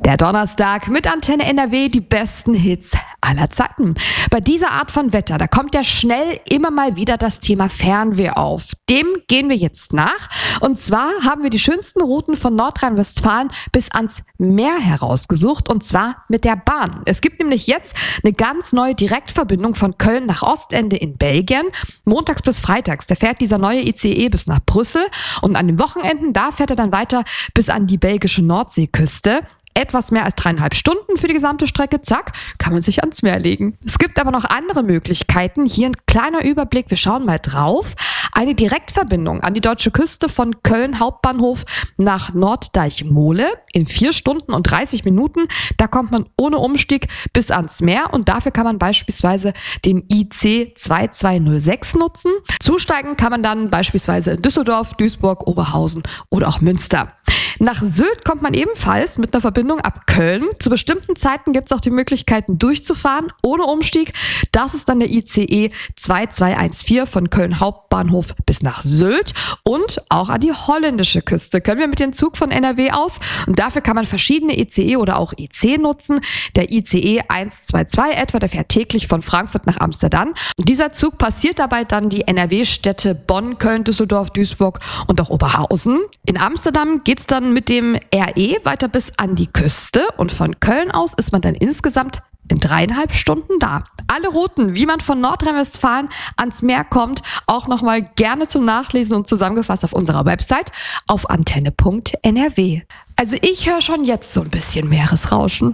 Der Donnerstag mit Antenne NRW, die besten Hits aller Zeiten. Bei dieser Art von Wetter, da kommt ja schnell immer mal wieder das Thema Fernweh auf. Dem gehen wir jetzt nach. Und zwar haben wir die schönsten Routen von Nordrhein-Westfalen bis ans Meer herausgesucht. Und zwar mit der Bahn. Es gibt nämlich jetzt eine ganz neue Direktverbindung von Köln nach Ostende in Belgien. Montags bis freitags, da fährt dieser neue ICE bis nach Brüssel. Und an den Wochenenden, da fährt er dann weiter bis an die belgische Nordseeküste. Etwas mehr als 3,5 Stunden für die gesamte Strecke, zack, kann man sich ans Meer legen. Es gibt aber noch andere Möglichkeiten. Hier ein kleiner Überblick, wir schauen mal drauf. Eine Direktverbindung an die deutsche Küste von Köln Hauptbahnhof nach Norddeich-Mohle in 4 Stunden und 30 Minuten. Da kommt man ohne Umstieg bis ans Meer und dafür kann man beispielsweise den IC 2206 nutzen. Zusteigen kann man dann beispielsweise in Düsseldorf, Duisburg, Oberhausen oder auch Münster. Nach Sylt kommt man ebenfalls mit einer Verbindung ab Köln. Zu bestimmten Zeiten gibt es auch die Möglichkeiten durchzufahren ohne Umstieg. Das ist dann der ICE 2214 von Köln Hauptbahnhof bis nach Sylt und auch an die holländische Küste können wir mit dem Zug von NRW aus. Und dafür kann man verschiedene ICE oder auch IC nutzen. Der ICE 122 etwa, der fährt täglich von Frankfurt nach Amsterdam. Und dieser Zug passiert dabei dann die NRW-Städte Bonn, Köln, Düsseldorf, Duisburg und auch Oberhausen. In Amsterdam geht's dann mit dem RE weiter bis an die Küste und von Köln aus ist man dann insgesamt in 3,5 Stunden da. Alle Routen, wie man von Nordrhein-Westfalen ans Meer kommt, auch nochmal gerne zum Nachlesen und zusammengefasst auf unserer Website auf antenne.nrw. Also ich höre schon jetzt so ein bisschen Meeresrauschen.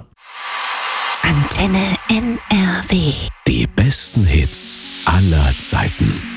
Antenne NRW. Die besten Hits aller Zeiten.